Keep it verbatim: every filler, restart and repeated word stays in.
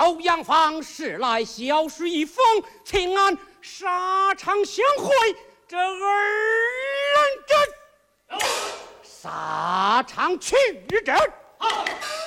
欧阳坊时来小事一封，请俺沙场相会。这二人阵，沙场去阵。